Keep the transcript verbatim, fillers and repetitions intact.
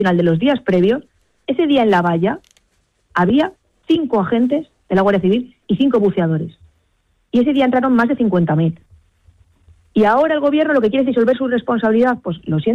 final de los días previos, ese día en la valla había cinco agentes de la Guardia Civil y cinco buceadores. Y ese día entraron más de cincuenta mil. Y ahora el gobierno lo que quiere es disolver su responsabilidad. Pues lo siento.